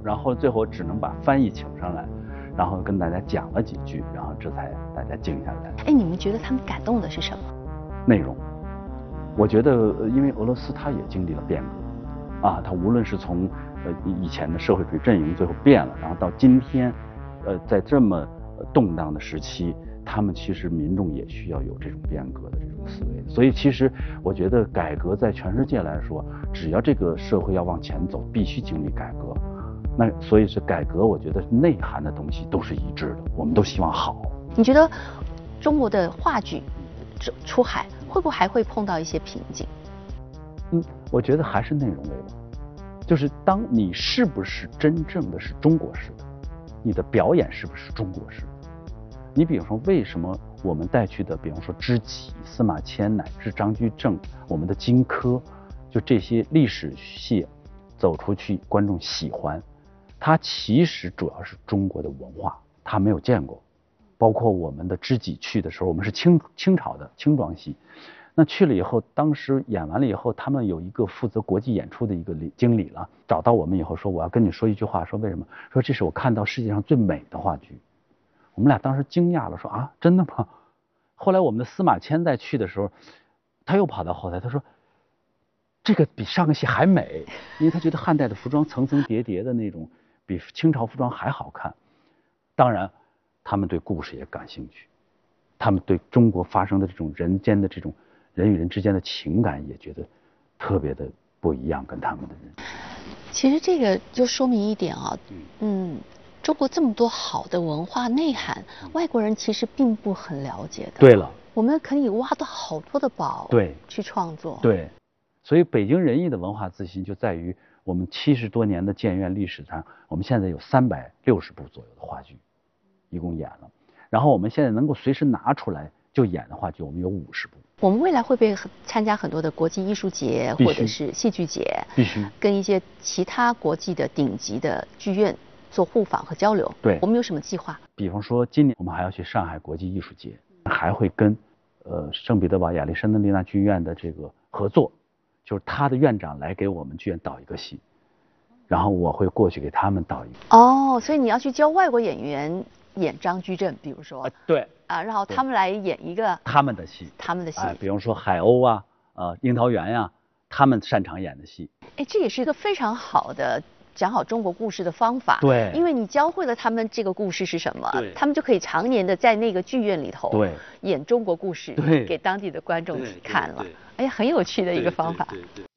然后最后只能把翻译请上来，然后跟大家讲了几句，然后这才大家静下来。 哎，你们觉得他们感动的是什么？ 内容，我觉得因为俄罗斯它也经历了变革，它无论是从以前的社会主义阵营最后变了，然后到今天，在这么动荡的时期，他们其实民众也需要有这种变革的这种思维。所以其实我觉得改革在全世界来说，只要这个社会要往前走，必须经历改革。那所以是改革，我觉得内涵的东西都是一致的，我们都希望好。 你觉得中国的话剧出海会不会还会碰到一些瓶颈？ 我觉得还是内容为王，就是当你是不是真正的是中国式的，你的表演是不是中国式的？你比如说，为什么我们带去的，比方说知己、司马迁乃至张居正，我们的荆轲，就这些历史戏走出去，观众喜欢，它其实主要是中国的文化，他没有见过。包括我们的知己去的时候，我们是清朝的清装戏，那去了以后，当时演完了以后，他们有一个负责国际演出的一个经理了，找到我们以后说，我要跟你说一句话，说为什么？说这是我看到世界上最美的话剧。我们俩当时惊讶了，说啊，真的吗？后来我们的司马迁再去的时候，他又跑到后台，他说这个比上个戏还美，因为他觉得汉代的服装层层叠叠的那种，比清朝服装还好看。当然他们对故事也感兴趣，他们对中国发生的这种人间的这种人与人之间的情感也觉得特别的不一样，跟他们的人。 其实这个就说明一点啊，中国这么多好的文化内涵，外国人其实并不很了解的。 对了， 我们可以挖到好多的宝， 对， 去创作。 对，所以北京人艺的文化自信就在于我们70多年的建院历史上，我们现在有360部左右的话剧，一共演了。然后我们现在能够随时拿出来就演的话剧，我们有50部。 我们未来会不会参加很多的国际艺术节或者是戏剧节？ 必须跟一些其他国际的顶级的剧院做互访和交流。 对， 我们有什么计划？ 比方说今年我们还要去上海国际艺术节，还会跟圣彼得堡亚历山大丽娜剧院的这个合作，就是他的院长来给我们剧院导一个戏，然后我会过去给他们导一个。 哦，所以你要去教外国演员演张居正，比如说。 对。 然后他们来演一个他们的戏，比方说海鸥啊，樱桃园呀，他们擅长演的戏。 这也是一个非常好的讲好中国故事的方法。 对， 因为你教会了他们这个故事是什么， 对， 他们就可以常年的在那个剧院里头， 对， 演中国故事， 对， 给当地的观众看了。很有趣的一个方法。对。